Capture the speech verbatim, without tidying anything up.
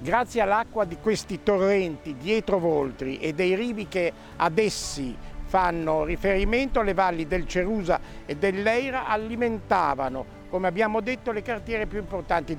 Grazie all'acqua di questi torrenti dietro Voltri e dei rivi che ad essi fanno riferimento, le valli del Cerusa e dell'Eira alimentavano, come abbiamo detto, le cartiere più importanti